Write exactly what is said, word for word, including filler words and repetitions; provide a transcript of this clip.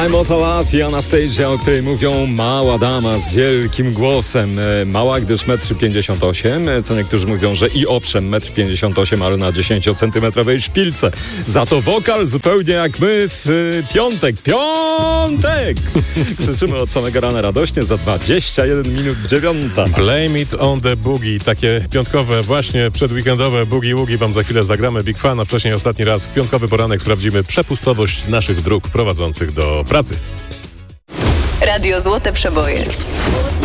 I'm Otalati, Anastasia, o której mówią mała dama z wielkim głosem. Mała, gdyż metr pięćdziesiąt osiem, co niektórzy mówią, że i owszem, metr pięćdziesiąt osiem, ale na dziesięciocentymetrowej szpilce. Za to wokal zupełnie jak my w piątek. Piątek! Krzyczymy od samego rana radośnie za dwadzieścia jeden minut dziewiąta. Blame it on the boogie. Takie piątkowe, właśnie przedweekendowe boogie-woogie wam za chwilę zagramy. Big Fan, a wcześniej ostatni raz w piątkowy poranek sprawdzimy przepustowość naszych dróg prowadzących do pracy. Radio Złote Przeboje.